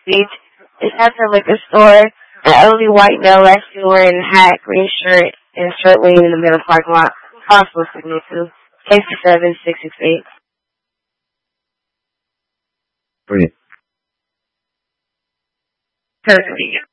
Beach. It's at the liquor store. An elderly white male actually wearing a hat, green shirt, and shirt laying in the middle parking lot. Possible signal too. Case 7668. Brilliant. Perfect.